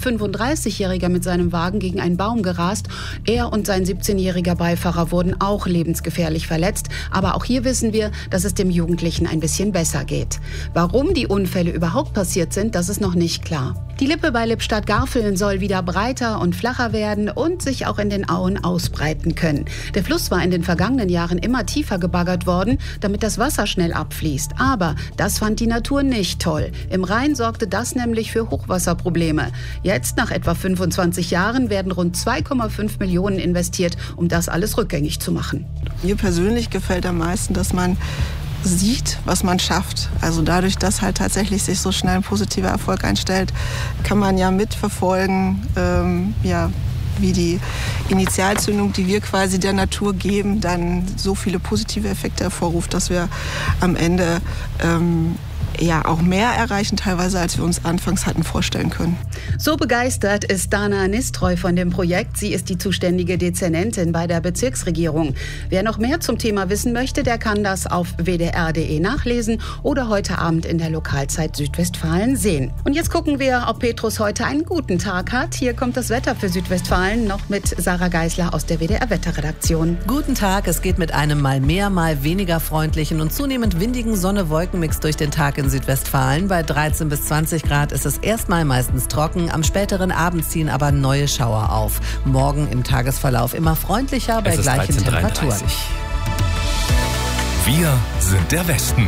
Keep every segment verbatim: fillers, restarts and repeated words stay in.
fünfunddreißigjähriger mit seinem Wagen gegen einen Baum gerast. Er und sein siebzehnjähriger Beifahrer wurden auch lebensgefährlich verletzt. Aber auch hier wissen wir, dass es dem Jugendlichen ein bisschen besser geht. Warum die Unfälle überhaupt passiert sind, das ist noch nicht klar. Die Lippe bei Lippstadt-Garfeln soll wieder breiter und flacher werden und sich auch in den Auen ausbreiten können. Der Fluss war in den vergangenen Jahren immer tiefer gebaggert worden, damit das Wasser schnell abfließt. Aber das fand die Natur nicht toll. Im Rhein sorgte das nämlich für Hochwasserprobleme. Jetzt, nach etwa fünfundzwanzig Jahren, werden rund zwei Komma fünf Millionen investiert, um das alles rückgängig zu machen. Mir persönlich gefällt am meisten, dass man sieht, was man schafft. Also dadurch, dass halt tatsächlich sich so schnell ein positiver Erfolg einstellt, kann man ja mitverfolgen, ähm, ja, wie die Initialzündung, die wir quasi der Natur geben, dann so viele positive Effekte hervorruft, dass wir am Ende ähm, ja auch mehr erreichen teilweise, als wir uns anfangs hatten vorstellen können. So begeistert ist Dana Nistroy von dem Projekt. Sie ist die zuständige Dezernentin bei der Bezirksregierung. Wer noch mehr zum Thema wissen möchte, der kann das auf w d r punkt d e nachlesen oder heute Abend in der Lokalzeit Südwestfalen sehen. Und jetzt gucken wir, ob Petrus heute einen guten Tag hat. Hier kommt das Wetter für Südwestfalen noch mit Sarah Geisler aus der W D R-Wetterredaktion. Guten Tag, es geht mit einem mal mehr, mal weniger freundlichen und zunehmend windigen Sonne-Wolken-Mix durch den Tag in Südwestfalen. Bei dreizehn bis zwanzig Grad ist es erstmal meistens trocken, am späteren Abend ziehen aber neue Schauer auf. Morgen im Tagesverlauf immer freundlicher bei gleichen Temperaturen. Wir sind der Westen.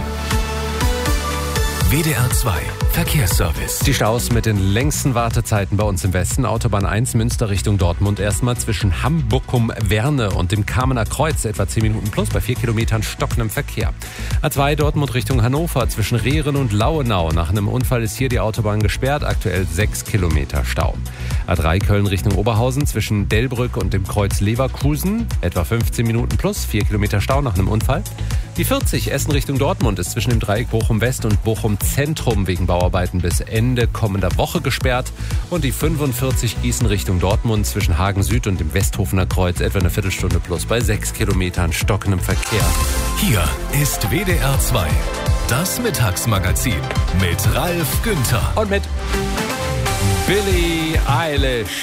W D R zwei Verkehrsservice. Die Staus mit den längsten Wartezeiten bei uns im Westen. Autobahn eins Münster Richtung Dortmund erstmal zwischen Hambuckum-Werne und dem Kamener Kreuz etwa zehn Minuten plus bei vier Kilometern stockendem Verkehr. A zwei Dortmund Richtung Hannover zwischen Rehren und Lauenau. Nach einem Unfall ist hier die Autobahn gesperrt, aktuell sechs Kilometer Stau. A drei Köln Richtung Oberhausen zwischen Delbrück und dem Kreuz Leverkusen etwa fünfzehn Minuten plus, vier Kilometer Stau nach einem Unfall. Die vierzig Essen Richtung Dortmund ist zwischen dem Dreieck Bochum West und Bochum Zentrum wegen Bauarbeiten bis Ende kommender Woche gesperrt. Und die fünfundvierzig Gießen Richtung Dortmund zwischen Hagen Süd und dem Westhofener Kreuz etwa eine Viertelstunde plus bei sechs Kilometern stockendem Verkehr. Hier ist W D R zwei, das Mittagsmagazin mit Ralf Günther. Und mit Billie Eilish.